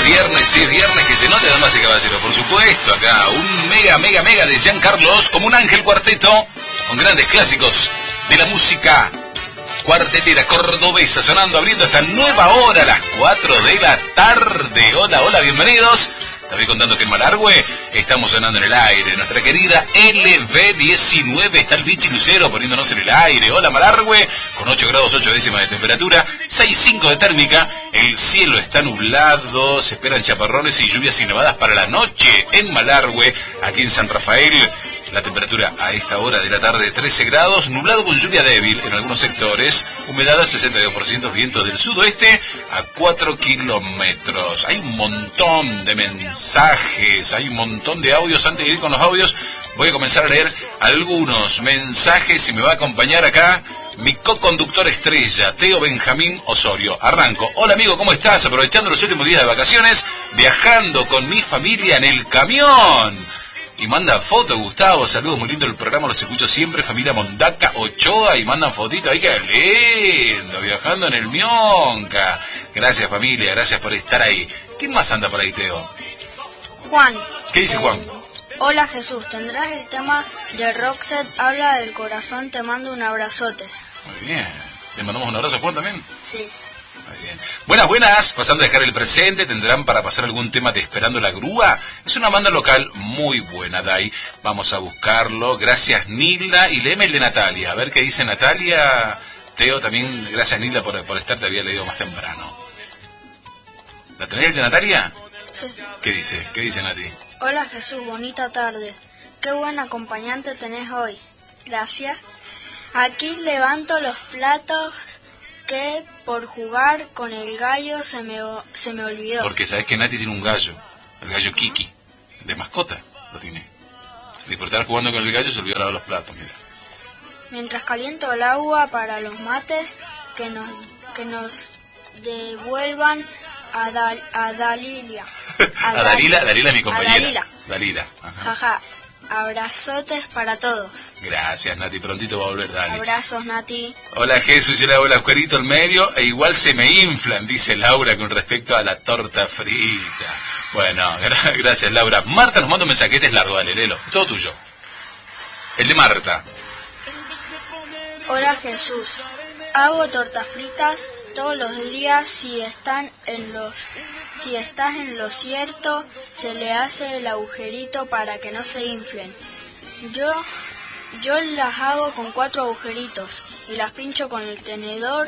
viernes, sí, viernes que se note, damas y caballeros, por supuesto, acá un mega de Giancarlos, como un ángel cuarteto, con grandes clásicos de la música cuartetera cordobesa, sonando, abriendo esta nueva hora a las 4 de la tarde. Hola, hola, bienvenidos. Te voy contando que en Malargüe estamos sonando en el aire. Nuestra querida LB19 está el Bichi Lucero poniéndonos en el aire. Hola Malargüe, con 8 grados 8 décimas de temperatura, 6,5 de térmica. El cielo está nublado, se esperan chaparrones y lluvias y nevadas para la noche en Malargüe. Aquí en San Rafael, la temperatura a esta hora de la tarde 13 grados, nublado con lluvia débil en algunos sectores, humedad al 62%, viento del sudoeste a 4 kilómetros. Hay un montón de mensajes, hay un montón de audios. Antes de ir con los audios, voy a comenzar a leer algunos mensajes y me va a acompañar acá mi co-conductor estrella, Teo Benjamín Osorio. Arranco. Hola amigo, ¿cómo estás? Aprovechando los últimos días de vacaciones, viajando con mi familia en el camión. Y mandan fotos, Gustavo, saludos, muy lindo el programa, los escucho siempre, familia Mondaca Ochoa, y mandan fotitos, ahí qué lindo, viajando en el Mionca. Gracias familia, gracias por estar ahí. ¿Quién más anda por ahí, Teo? Juan. ¿Qué dice Juan? Hola Jesús, ¿tendrás el tema de Roxette? Habla del corazón, te mando un abrazote. Muy bien, ¿le mandamos un abrazo a Juan también? Sí. Muy bien. Buenas, pasando a dejar el presente, tendrán para pasar algún tema de Esperando la Grúa. Es una banda local muy buena, Dai. Vamos a buscarlo. Gracias, Nilda. Y léeme el de Natalia. A ver qué dice Natalia. Teo, también, gracias, Nilda, por estar. Te había leído más temprano. ¿La tenés el de Natalia? Sí. ¿Qué dice? ¿Qué dice Nati? Hola Jesús, bonita tarde. Qué buen acompañante tenés hoy. Gracias. Aquí levanto los platos que por jugar con el gallo se me olvidó. Porque sabes que Nati tiene un gallo, el gallo Kiki, de mascota lo tiene. Y por estar jugando con el gallo se olvidó lavar los platos, mira. Mientras caliento el agua para los mates, que nos devuelvan a Dalilia. A Dalila es mi compañera. A Dalila. Ajá. Abrazotes para todos. Gracias, Nati. Prontito va a volver, Dali. Abrazos, Nati. Hola, Jesús. Y hola, Juanito, el medio. E igual se me inflan, dice Laura, con respecto a la torta frita. Bueno, gracias, Laura. Marta nos manda un mensaje. Este es largo, dale, léelo. Todo tuyo. El de Marta. Hola, Jesús. Hago tortas fritas todos los días. Si estás en lo cierto, se le hace el agujerito para que no se inflen. Yo las hago con 4 agujeritos y las pincho con el tenedor.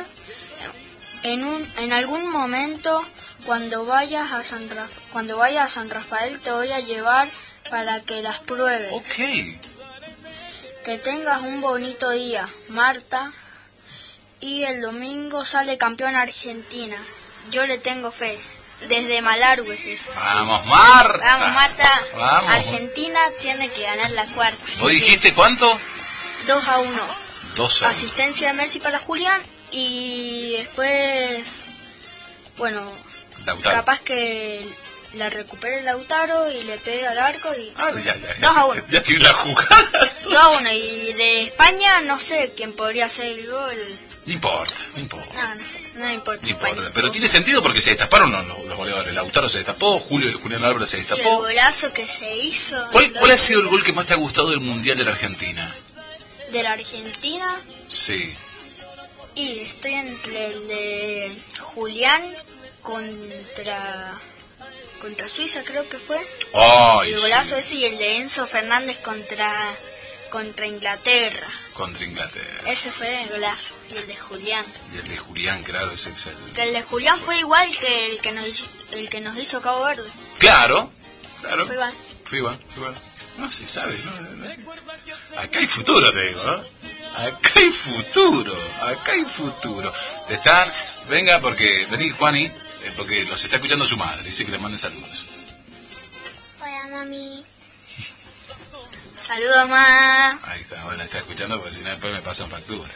En algún momento, cuando vayas a San Rafael, te voy a llevar para que las pruebes. Ok. Que tengas un bonito día, Marta. Y el domingo sale campeón Argentina. Yo le tengo fe. Desde Malargüe, Jesús. Vamos, Marta. Vamos, Marta. Vamos. Argentina tiene que ganar la cuarta. ¿Vos dijiste cuánto? 2-1. 2-1. Asistencia de Messi para Julián. Y después, bueno, Lautaro. Capaz que la recupere Lautaro y le pegue al arco y... Ya. 2-1. Ya tiene la jugada. 2-1. Y de España no sé quién podría ser el gol. No importa. No sé, no importa. Pero tiene sentido porque se destaparon los goleadores. Lautaro se destapó, Julián Álvarez se destapó. Sí, el golazo que se hizo. ¿Cuál ha sido el gol que más te ha gustado del Mundial de la Argentina? ¿De la Argentina? Sí. Y estoy entre el de Julián contra Suiza, creo que fue. Ay, el golazo sí. ese y el de Enzo Fernández contra Inglaterra. Contra Inglaterra. Ese fue el golazo. Y el de Julián. Y el de Julián, claro, ese es el... Que el de Julián fue igual que el que nos hizo Cabo Verde. Claro. Fue igual. No se sabe, ¿no? Acá hay futuro, te digo, ¿no? Acá hay futuro. Venga, vení, Juani, porque los está escuchando su madre. Dice que le mande saludos. Hola, mami. Saludos, ma. Ahí está, bueno, está escuchando porque si no después me pasan factura.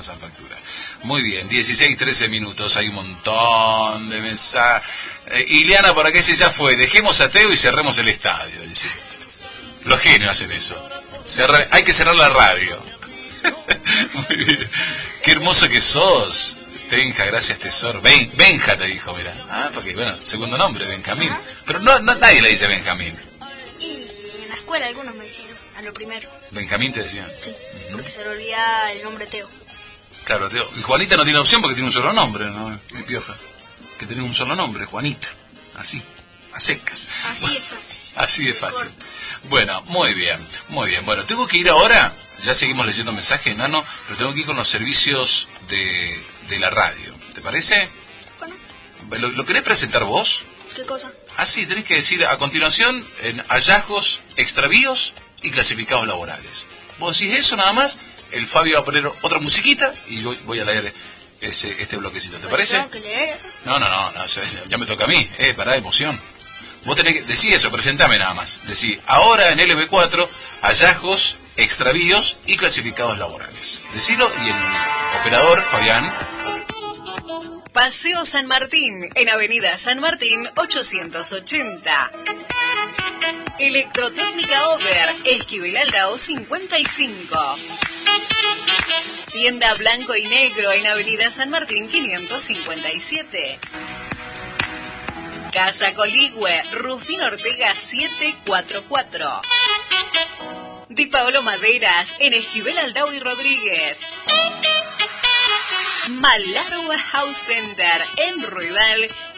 Muy bien, 16-13 minutos, hay un montón de mensajes. Ileana, por acá si ya fue, dejemos a Teo y cerremos el estadio. Dice. Los genios hacen eso. Hay que cerrar la radio. Muy bien. Qué hermoso que sos. Benja, gracias, tesoro. Benja te dijo, mira. Ah, porque, bueno, segundo nombre, Benjamín. Pero no nadie le dice Benjamín. Y en la escuela algunos me decían, a lo primero. ¿Benjamín te decían? Sí, porque se le olvidaba el nombre Teo. Claro, Teo. Y Juanita no tiene opción porque tiene un solo nombre, ¿no? Mi pioja. Que tiene un solo nombre, Juanita. Así, a secas. Así Bueno, es fácil. así de fácil. Bueno, muy bien, muy bien. Bueno, tengo que ir ahora, ya seguimos leyendo mensajes, Enano, pero tengo que ir con los servicios de la radio. ¿Te parece? Bueno, ¿Lo querés presentar vos? ¿qué cosa? Ah, sí, tenés que decir a continuación en hallazgos, extravíos y clasificados laborales. Vos decís eso nada más, el Fabio va a poner otra musiquita y voy a leer este bloquecito. ¿Te parece? ¿Tengo que leer eso? No, ya me toca a mí, pará de emoción. Vos tenés que decir eso, presentame nada más. Decí, ahora en LB4, hallazgos, extravíos y clasificados laborales. Decilo y el operador, Fabián. Paseo San Martín, en Avenida San Martín 880. Electrotécnica Over, Esquivel Aldao 55. Tienda Blanco y Negro, en Avenida San Martín 557. Casa Coligüe, Rufín Ortega 744. Di Pablo Maderas, en Esquivel Aldao y Rodríguez. Malargüe House Center, en Ruibal